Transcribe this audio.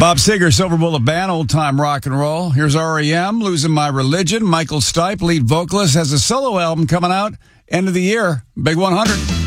Bob Seger, Silver Bullet Band, old time rock and roll. Here's REM, Losing My Religion. Michael Stipe, lead vocalist, has a solo album coming out end of the year. Big 100.